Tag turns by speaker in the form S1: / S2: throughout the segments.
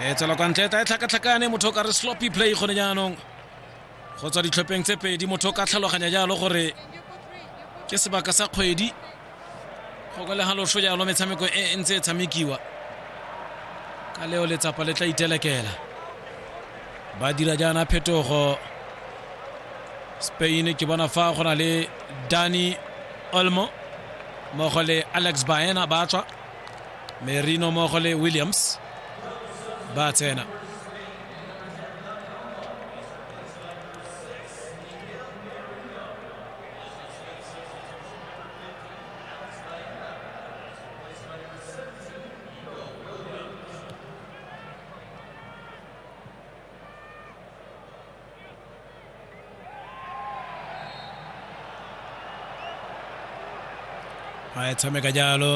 S1: tsela kwa ntle ta tlhakatlhakane motho ka re sloppy play gone jaanong go tswa ditlhopheng tse pedi motho ka tlhaloganya jalo gore ke sebaka sa kgwedi go ka le halosho jalo metshameko e ntse e tshamekiwa ka leo letsapa le tla itelekela ba dira jana phetogo Spain ke bona fa go na le Dani Olmo mogo le Alex Baena ba tswa Merino mogo le Williams ba tsena a tshameka jalo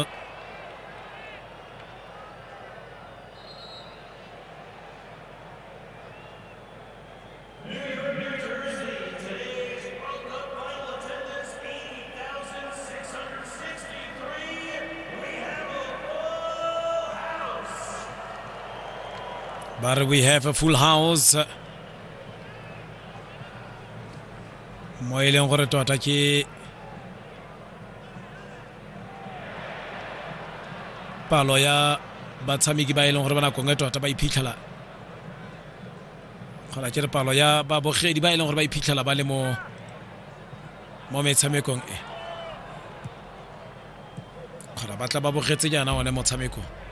S1: but we have a full house mo e leng gore tota ke palo ya batshameki ba e leng gore ba nakong e tota ba iphitlhela gola ke re palo ya babogedi ba e leng gore ba iphitlhela ba le mo metshamekong e gola ba tla ba bogetse jana one motshameko